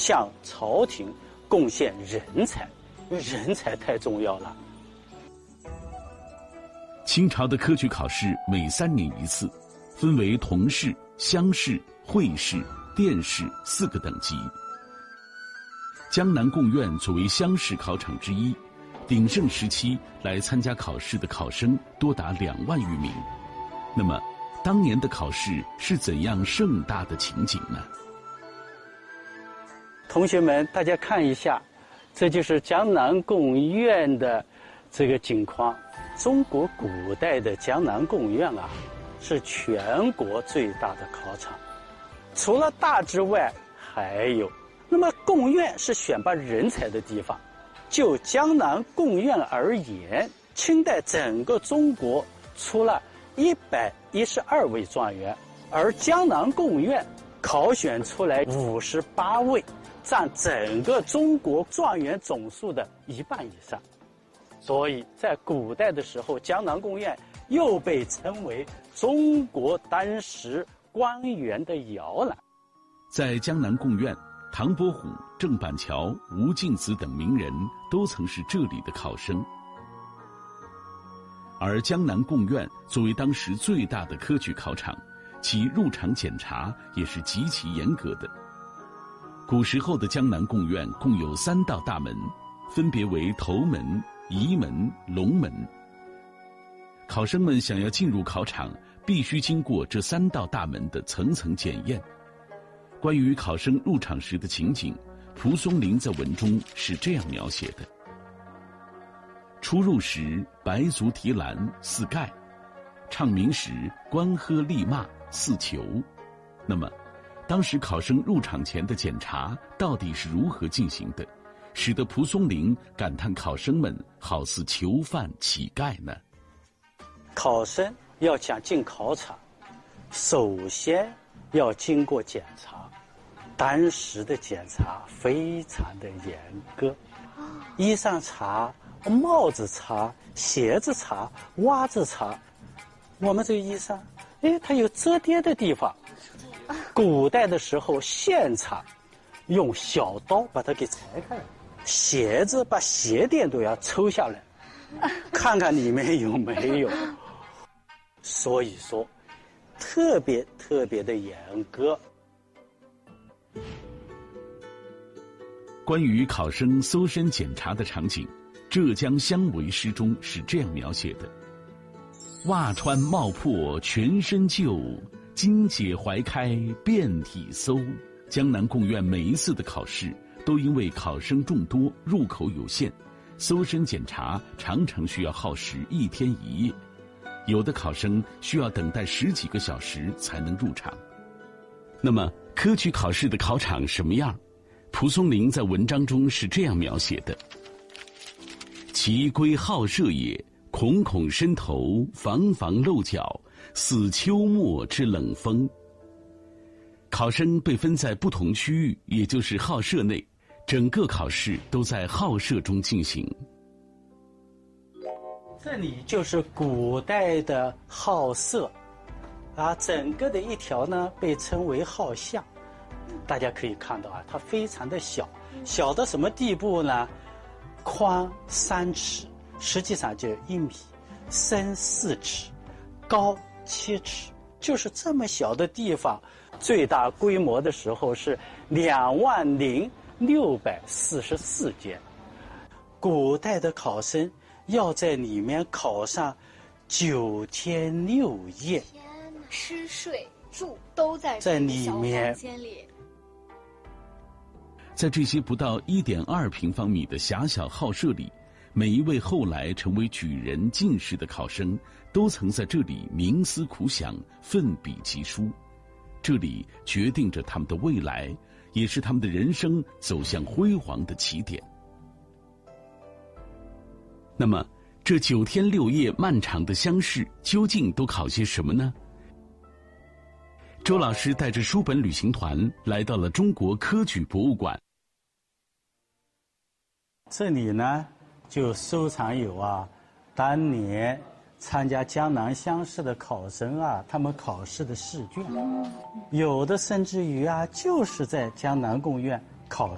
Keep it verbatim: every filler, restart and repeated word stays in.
向朝廷贡献人才，人才太重要了。 清朝的科举考试每三年一次，分为同试、乡试、会试、殿试四个等级。江南贡院作为乡试考场之一，鼎盛时期来参加考试的考生多达两万余名。那么，当年的考试是怎样盛大的情景呢？ 同学们，大家看一下，这就是江南贡院的这个景况。中国古代的江南贡院啊，是全国最大的考场，除了大之外还有。那么贡院是选拔人才的地方。就江南贡院而言，清代整个中国出了一百一十二位状元，而江南贡院考选出来五十八位，占整个中国状元总数的一半以上。所以在古代的时候，江南贡院又被称为中国当时官员的摇篮。 在江南贡院，唐伯虎、郑板桥、吴敬梓等名人都曾是这里的考生。而江南贡院作为当时最大的科举考场，其入场检查也是极其严格的。古时候的江南贡院共有三道大门，分别为头门、仪门、龙门。考生们想要进入考场，必须经过这三道大门的层层检验。关于考生入场时的情景，蒲松龄在文中是这样描写的：初入时，白足提篮四盖，唱名时，观喝立骂四求。那么，当时考生入场前的检查到底是如何进行的，使得蒲松龄感叹考生们好似囚犯乞丐呢？ 考生要想进考场，首先要经过检查。当时的检查非常的严格，衣裳查，帽子查，鞋子查，袜子查。我们这个衣裳，哎，它有折叠的地方。古代的时候现场用小刀把它给裁开了，鞋子把鞋垫都要抽下来，看看里面有没有。所以说，特别特别的严格。 关于考生搜身检查的场景，浙江乡维诗中是这样描写的：袜穿帽破全身旧，襟解怀开遍体搜。江南贡院每一次的考试都因为考生众多，入口有限，搜身检查常常需要耗时一天一夜，有的考生需要等待十几个小时才能入场。那么科举考试的考场什么样？蒲松龄在文章中是这样描写的：其归好射也，孔孔伸头，房房露脚，似秋末之冷风。考生被分在不同区域，也就是号舍内，整个考试都在号舍中进行。 这里就是古代的号舍，啊，整个的一条呢被称为号巷。大家可以看到啊，它非常的小，小到什么地步呢？宽三尺，实际上就一米；深四尺，高七尺，就是这么小的地方。最大规模的时候是两万零六百四十四间。古代的考生要在里面考上九天六夜， 天哪，吃睡住都在在里面。 在这些不到一点二平方米的狭小号舍里，每一位后来成为举人、进士的考生，都曾在这里冥思苦想，奋笔疾书。这里决定着他们的未来，也是他们的人生走向辉煌的起点。那么，这九天六夜漫长的乡试，究竟都考些什么呢？周老师带着书本旅行团来到了中国科举博物馆。 这里呢，就收藏有啊，当年参加江南乡试的考生啊，他们考试的试卷，有的甚至于啊，就是在江南贡院考